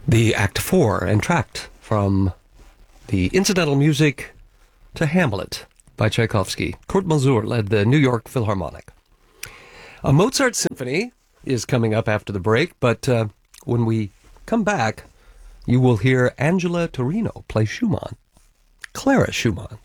The Act 4 entr'acte from the incidental music to Hamlet by Tchaikovsky. Kurt Masur led the New York Philharmonic. A Mozart symphony is coming up after the break, but when we come back, you will hear Angela Torino play Schumann. Clara Schumann.